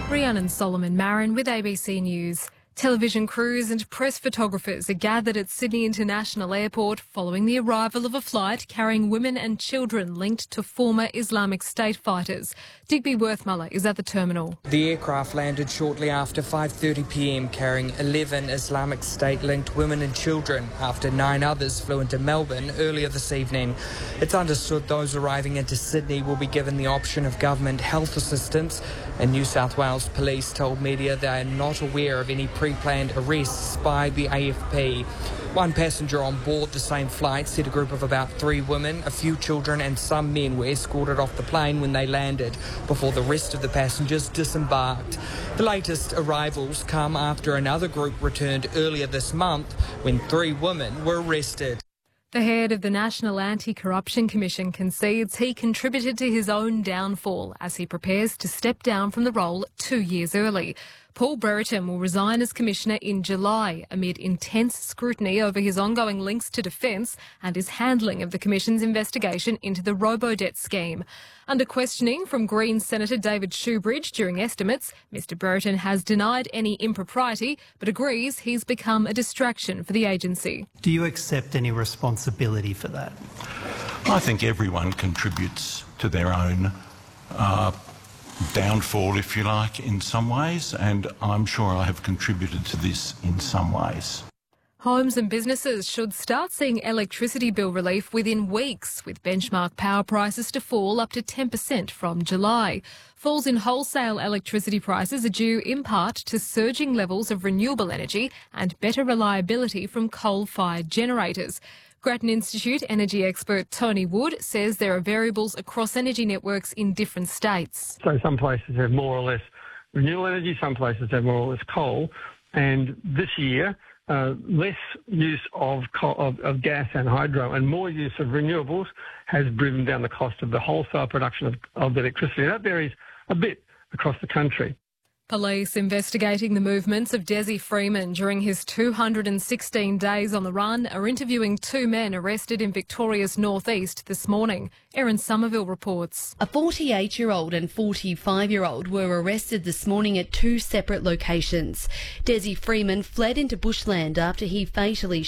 Rhiannon Solomon Marin with ABC News. Television crews and press photographers are gathered at Sydney International Airport following the arrival of a flight carrying women and children linked to former Islamic State fighters. Digby Worthmuller is at the terminal. The aircraft landed shortly after 5:30 p.m. carrying 11 Islamic State-linked women and children after 9 others flew into Melbourne earlier this evening. It's understood those arriving into Sydney will be given the option of government health assistance, and New South Wales Police told media they are not aware of any pre-planned arrests by the AFP. One passenger on board the same flight said a group of about 3 women, a few children and some men were escorted off the plane when they landed before the rest of the passengers disembarked. The latest arrivals come after another group returned earlier this month when 3 women were arrested. The head of the National Anti-Corruption Commission concedes he contributed to his own downfall as he prepares to step down from the role 2 years early. Paul Brereton will resign as Commissioner in July amid intense scrutiny over his ongoing links to Defence and his handling of the Commission's investigation into the Robodebt scheme. Under questioning from Greens Senator David Shoebridge during estimates, Mr Brereton has denied any impropriety but agrees he's become a distraction for the agency. Do you accept any responsibility for that? I think everyone contributes to their own downfall, if you like, in some ways, and I'm sure I have contributed to this in some ways. Homes and businesses should start seeing electricity bill relief within weeks, with benchmark power prices to fall up to 10% from July. Falls in wholesale electricity prices are due in part to surging levels of renewable energy and better reliability from coal-fired generators. Grattan Institute energy expert Tony Wood says there are variables across energy networks in different states. So some places have more or less renewable energy, some places have more or less coal, and this year less use of gas and hydro and more use of renewables has driven down the cost of the wholesale production of electricity. That varies a bit across the country. Police investigating the movements of Desi Freeman during his 216 days on the run are interviewing 2 men arrested in Victoria's northeast this morning. Erin Somerville reports. A 48-year-old and 45-year-old were arrested this morning at 2 separate locations. Desi Freeman fled into bushland after he fatally